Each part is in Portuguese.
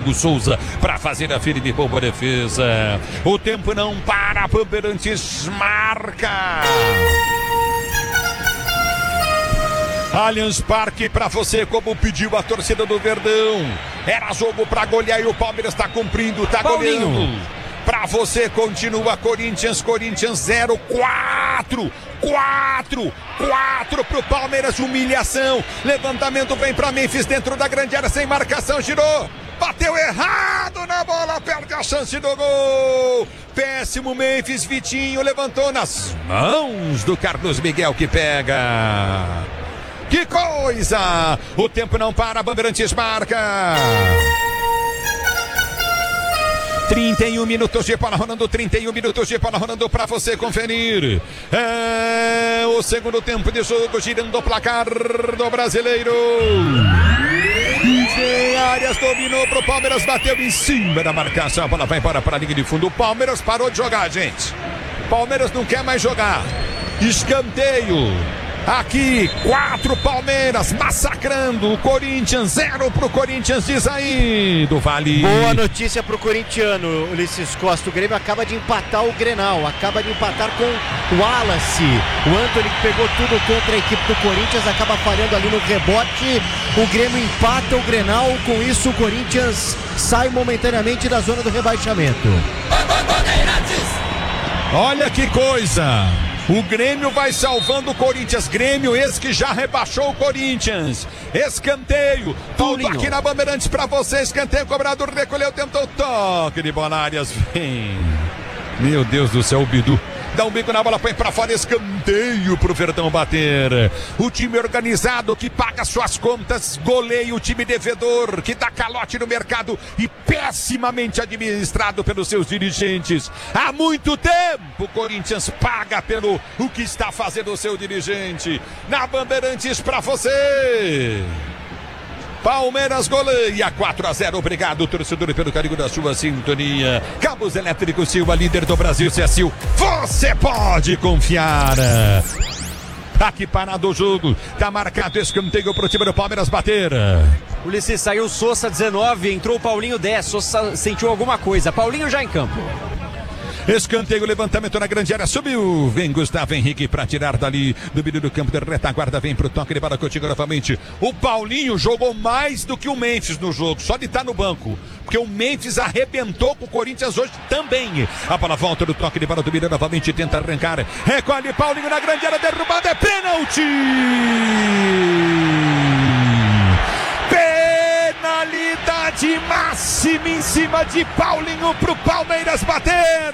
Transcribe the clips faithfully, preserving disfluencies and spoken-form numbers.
Diego Souza para fazer a firme e boa defesa. O tempo não para, Bandeirantes marca. Allianz Parque para você, como pediu a torcida do Verdão. Era jogo para golear e o Palmeiras está cumprindo, está goleando. Para você continua Corinthians, Corinthians zero, quatro, quatro, quatro pro Palmeiras, humilhação. Levantamento vem para Memphis dentro da grande área sem marcação, girou. Bateu errado na bola, perde a chance do gol. Péssimo Memphis, Vitinho levantou nas mãos do Carlos Miguel que pega. Que coisa! O tempo não para, Bandeirantes marca. trinta e um minutos de bola rolando, trinta e um minutos de bola rolando para você conferir. É o segundo tempo de jogo, girando o placar do Brasileiro. Vem Arias, dominou pro Palmeiras, bateu em cima da marcação, a bola vai embora para a linha de fundo. O Palmeiras parou de jogar, gente. Palmeiras não quer mais jogar. Escanteio. Aqui, quatro Palmeiras massacrando o Corinthians, zero pro Corinthians, diz aí, do Vale. Boa notícia pro corintiano, Ulisses Costa. O Grêmio acaba de empatar o Grenal, acaba de empatar com o Wallace. O Antony que pegou tudo contra a equipe do Corinthians, acaba falhando ali no rebote. O Grêmio empata o Grenal, com isso o Corinthians sai momentaneamente da zona do rebaixamento. Olha que coisa! O Grêmio vai salvando o Corinthians. Grêmio esse que já rebaixou o Corinthians. Escanteio. Tudo aqui na Bandeirantes pra você. Escanteio, cobrador recolheu, tentou toque de bola. Arias vem. Meu Deus do céu, o Bidu. Dá um bico na bola, põe pra fora, escanteio pro Verdão bater. O time organizado que paga suas contas, goleia o time devedor, que dá calote no mercado e pessimamente administrado pelos seus dirigentes. Há muito tempo o Corinthians paga pelo o que está fazendo o seu dirigente. Na Bandeirantes pra você. Palmeiras goleia quatro a zero, obrigado torcedor pelo carinho da sua sintonia. Cabos Elétricos Silva, líder do Brasil, C S I, você pode confiar. Aqui parado o jogo, tá marcado escanteio pro time do Palmeiras bater. Ulisses, saiu Sousa dezenove, entrou o Paulinho dez, Sousa sentiu alguma coisa, Paulinho já em campo. Escanteio, levantamento na grande área, subiu, vem Gustavo Henrique para tirar dali do meio do campo de retaguarda, vem pro toque de bola contigo novamente. O Paulinho jogou mais do que o Memphis no jogo, só de estar no banco, porque o Memphis arrebentou com o Corinthians hoje também. A bola volta do toque de bola do Miranda, novamente tenta arrancar, recolhe Paulinho na grande área, derrubada, é pênalti! Penalidade máxima em cima de Paulinho pro Palmeiras bater.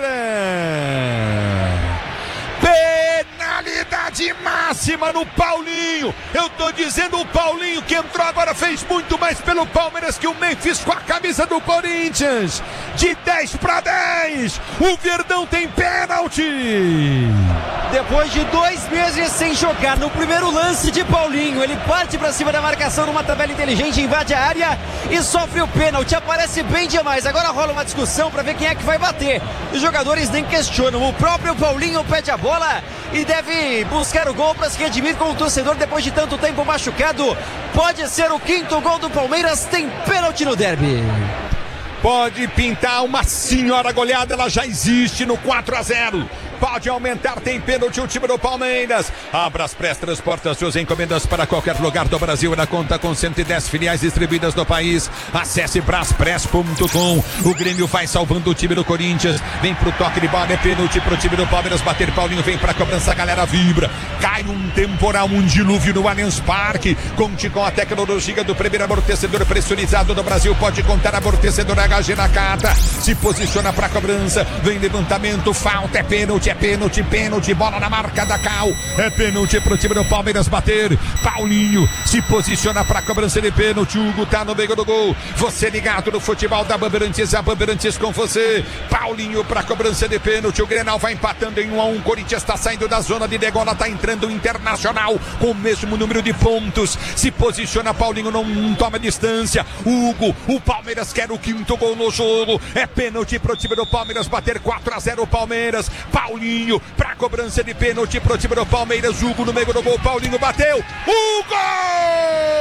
Penalidade máxima no Paulinho. Eu tô dizendo, o Paulinho que entrou agora fez muito mais pelo Palmeiras que o Memphis com a camisa do Corinthians. De dez para dez, o Verdão tem pênalti. Depois de dois meses sem jogar, no primeiro lance de Paulinho, ele parte para cima da marcação numa tabela inteligente, invade a área e sofre o pênalti. Aparece bem demais. Agora rola uma discussão para ver quem é que vai bater. Os jogadores nem questionam. O próprio Paulinho pede a bola e deve buscar o gol para se redimir com o torcedor depois de tanto tempo machucado. Pode ser o quinto gol do Palmeiras. Tem pênalti no derby. Pode pintar uma senhora goleada, ela já existe no quatro a zero. Pode aumentar, tem pênalti o time do Palmeiras. Abras Press transporta suas encomendas para qualquer lugar do Brasil. Na conta com cento e dez filiais distribuídas no país. Acesse braspress ponto com. O Grêmio vai salvando o time do Corinthians. Vem pro toque de bola, é pênalti pro time do Palmeiras bater. Paulinho vem pra cobrança, a galera vibra. Cai um temporal, um dilúvio no Allianz Parque. Conte com a tecnologia do primeiro amortecedor pressurizado do Brasil. Pode contar amortecedor H G na carta. Se posiciona pra cobrança. Vem levantamento, falta, é pênalti. É pênalti, pênalti, bola na marca da Cal. É pênalti pro time do Palmeiras bater. Paulinho se posiciona pra cobrança de pênalti. Hugo tá no meio do gol. Você ligado no futebol da Bandeirantes, a Bandeirantes com você. Paulinho pra cobrança de pênalti. O Grenal vai empatando em um a um. Corinthians tá saindo da zona de degola, tá entrando o Internacional com o mesmo número de pontos. Se posiciona Paulinho, não, não toma distância. Hugo, o Palmeiras quer o quinto gol no jogo. É pênalti pro time do Palmeiras bater. Quatro a zero Palmeiras. Paulinho para cobrança de pênalti pro time do Palmeiras. Hugo no meio do gol, Paulinho bateu. O gol!